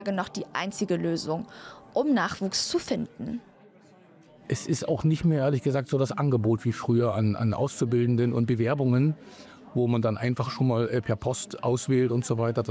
noch die einzige Lösung, um Nachwuchs zu finden. Es ist auch nicht mehr, ehrlich gesagt, so das Angebot wie früher an Auszubildenden und Bewerbungen, wo man dann einfach schon mal per Post auswählt und so weiter.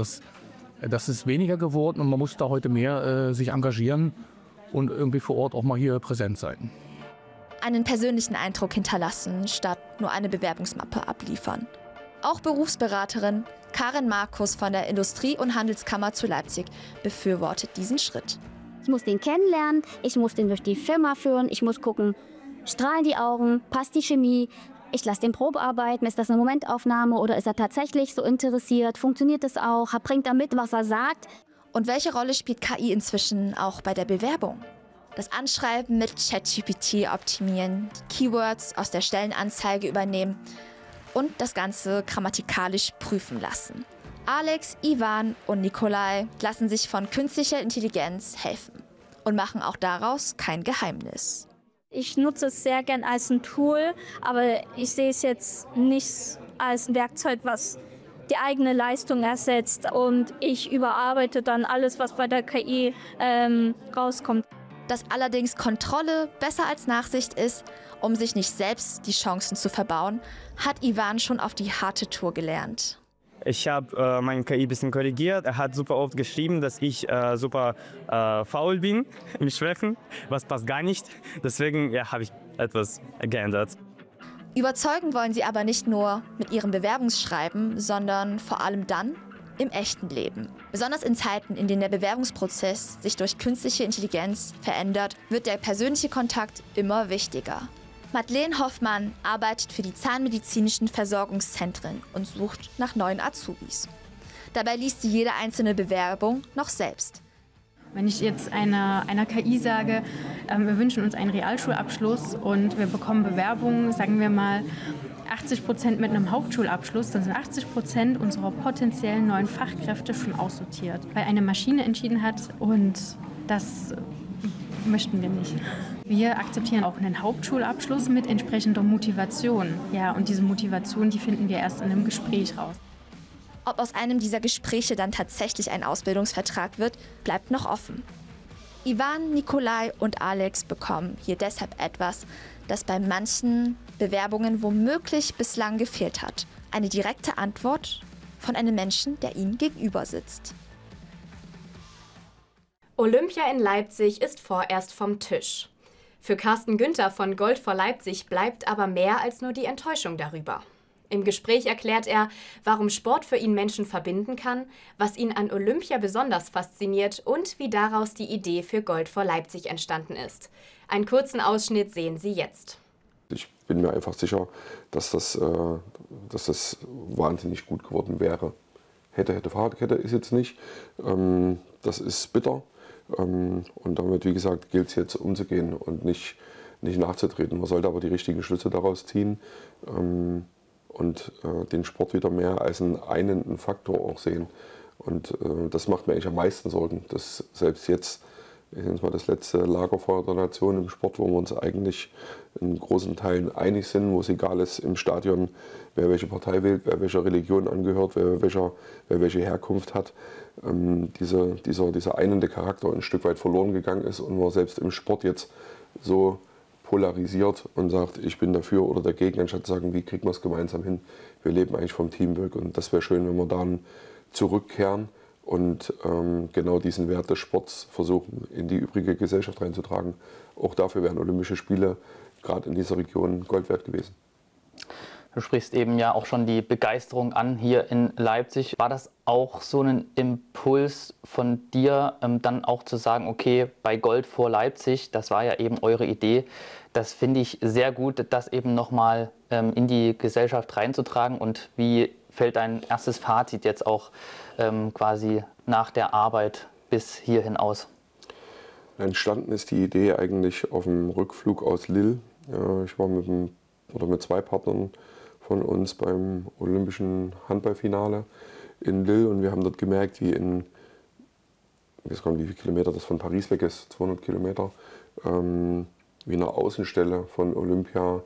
Das ist weniger geworden und man muss da heute mehr sich engagieren und irgendwie vor Ort auch mal hier präsent sein. Einen persönlichen Eindruck hinterlassen, statt nur eine Bewerbungsmappe abliefern. Auch Berufsberaterin Karin Markus von der Industrie- und Handelskammer zu Leipzig befürwortet diesen Schritt. Ich muss den kennenlernen, ich muss den durch die Firma führen, ich muss gucken, strahlen die Augen, passt die Chemie, ich lasse den Probearbeiten, ist das eine Momentaufnahme oder ist er tatsächlich so interessiert, funktioniert das auch, bringt er mit, was er sagt. Und welche Rolle spielt KI inzwischen auch bei der Bewerbung? Das Anschreiben mit ChatGPT optimieren, die Keywords aus der Stellenanzeige übernehmen und das Ganze grammatikalisch prüfen lassen. Alex, Ivan und Nikolai lassen sich von künstlicher Intelligenz helfen und machen auch daraus kein Geheimnis. Ich nutze es sehr gern als ein Tool, aber ich sehe es jetzt nicht als ein Werkzeug, was die eigene Leistung ersetzt. Und ich überarbeite dann alles, was bei der KI rauskommt. Dass allerdings Kontrolle besser als Nachsicht ist, um sich nicht selbst die Chancen zu verbauen, hat Ivan schon auf die harte Tour gelernt. Ich habe mein KI ein bisschen korrigiert. Er hat super oft geschrieben, dass ich super faul bin im Sprechen. Was passt gar nicht. Deswegen habe ich etwas geändert. Überzeugen wollen sie aber nicht nur mit ihrem Bewerbungsschreiben, sondern vor allem dann im echten Leben. Besonders in Zeiten, in denen der Bewerbungsprozess sich durch künstliche Intelligenz verändert, wird der persönliche Kontakt immer wichtiger. Madeleine Hoffmann arbeitet für die zahnmedizinischen Versorgungszentren und sucht nach neuen Azubis. Dabei liest sie jede einzelne Bewerbung noch selbst. Wenn ich jetzt einer KI sage, wir wünschen uns einen Realschulabschluss und wir bekommen Bewerbungen, sagen wir mal 80% mit einem Hauptschulabschluss, dann sind 80% unserer potenziellen neuen Fachkräfte schon aussortiert, weil eine Maschine entschieden hat und das möchten wir nicht. Wir akzeptieren auch einen Hauptschulabschluss mit entsprechender Motivation. Ja, und diese Motivation, die finden wir erst in einem Gespräch raus. Ob aus einem dieser Gespräche dann tatsächlich ein Ausbildungsvertrag wird, bleibt noch offen. Ivan, Nikolai und Alex bekommen hier deshalb etwas, das bei manchen Bewerbungen womöglich bislang gefehlt hat. Eine direkte Antwort von einem Menschen, der ihnen gegenüber sitzt. Olympia in Leipzig ist vorerst vom Tisch. Für Carsten Günther von Gold vor Leipzig bleibt aber mehr als nur die Enttäuschung darüber. Im Gespräch erklärt er, warum Sport für ihn Menschen verbinden kann, was ihn an Olympia besonders fasziniert und wie daraus die Idee für Gold vor Leipzig entstanden ist. Einen kurzen Ausschnitt sehen Sie jetzt. Ich bin mir einfach sicher, dass das wahnsinnig gut geworden wäre. Hätte, Fahrradkette ist jetzt nicht. Das ist bitter. Und damit, wie gesagt, gilt es jetzt umzugehen und nicht nachzutreten. Man sollte aber die richtigen Schlüsse daraus ziehen und den Sport wieder mehr als einen einenden Faktor auch sehen. Und das macht mir eigentlich am meisten Sorgen, dass selbst jetzt, ich nenne es mal das letzte Lagerfeuer der Nation im Sport, wo wir uns eigentlich in großen Teilen einig sind, wo es egal ist im Stadion, wer welche Partei wählt, wer welcher Religion angehört, wer welche Herkunft hat, dieser einende Charakter ein Stück weit verloren gegangen ist und man selbst im Sport jetzt so polarisiert und sagt, ich bin dafür oder dagegen, anstatt zu sagen, wie kriegen wir es gemeinsam hin. Wir leben eigentlich vom Teamwork und das wäre schön, wenn wir dann zurückkehren und genau diesen Wert des Sports versuchen, in die übrige Gesellschaft reinzutragen. Auch dafür wären Olympische Spiele gerade in dieser Region Gold wert gewesen. Du sprichst eben ja auch schon die Begeisterung an hier in Leipzig. War das auch so ein Impuls von dir, dann auch zu sagen, okay, bei Gold vor Leipzig, das war ja eben eure Idee, das finde ich sehr gut, das eben nochmal in die Gesellschaft reinzutragen. Und wie fällt dein erstes Fazit jetzt auch quasi nach der Arbeit bis hierhin aus? Entstanden ist die Idee eigentlich auf dem Rückflug aus Lille. Ich war mit zwei Partnern von uns beim Olympischen Handballfinale in Lille und wir haben dort gemerkt, wie ich weiß gar nicht, wie viele Kilometer das von Paris weg ist, 200 Kilometer, wie in der Außenstelle von Olympia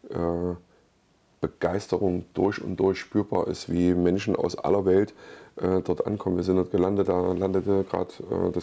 Begeisterung durch und durch spürbar ist, wie Menschen aus aller Welt dort ankommen. Wir sind dort gelandet, da landete gerade